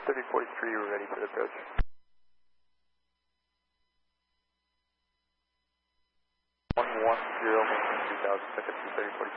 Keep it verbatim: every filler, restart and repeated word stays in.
thirty forty-three, we're ready for the approach. one one zero, maintain three thousand, second two thirty forty-three.